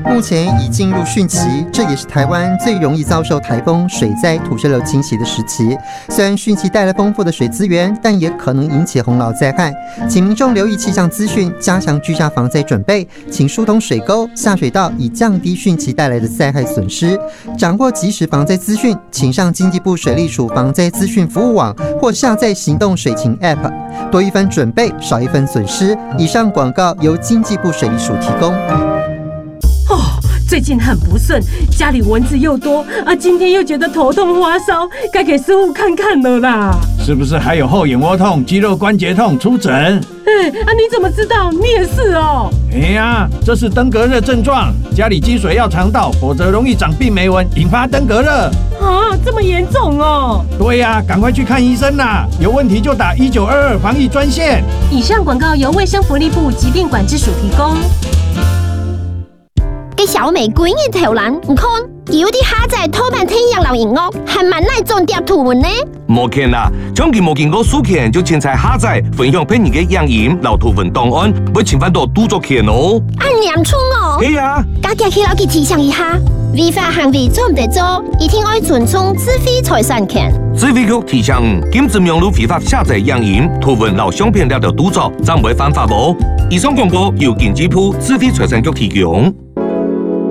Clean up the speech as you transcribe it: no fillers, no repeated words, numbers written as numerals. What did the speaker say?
目前已进入汛期，这也是台湾最容易遭受台风、水灾、土石流侵袭的时期。虽然汛期带来丰富的水资源，但也可能引起洪涝灾害，请民众留意气象资讯，加强居家防灾准备，请疏通水沟、下水道，以降低汛期带来的灾害损失。掌握即时防灾资讯，请上经济部水利署防灾资讯服务网或下载行动水情 App， 多一分准备，少一分损失。以上广告由经济部水利署提供。 最近很不顺，家里蚊子又多啊，今天又觉得头痛发烧，该给师傅看看了啦。 是不是还有后眼窝痛、肌肉关节痛？出诊。 你怎么知道？你也是哦。 这是登革热症状，家里积水要常倒，否则容易长病媒蚊，引发登革热。 这么严重哦？ 对呀，赶快去看医生啦！有问题就打1922防疫专线。 以上广告由卫生福利部疾病管制署提供。 给小美闺嘅頭欄，唔看有啲蝦仔偷辦天陽留言屋，係咪嚟種碟圖文呢？ 冇見啦，將佢冇見過書權就凊彩蝦仔分享俾人嘅影言留圖文檔案，會侵犯到著作權哦。 嚴重哦！ 係啊， 家己去樓記提醒一下，違法行為做唔得做，一定要尊重智慧財產權。 智慧局提醒，禁止網絡非法下載影言、圖文留相片了的著作，暫會犯法哦。以上廣告由經濟部智慧財產局提供。